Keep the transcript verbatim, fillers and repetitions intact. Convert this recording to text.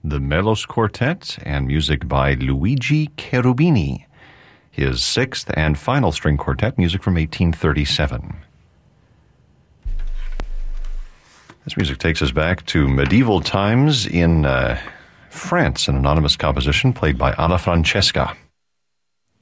the Melos Quartet, and music by Luigi Cherubini, his sixth and final string quartet, music from eighteen thirty-seven. This music takes us back to medieval times in uh, France, an anonymous composition played by Anna Francesca.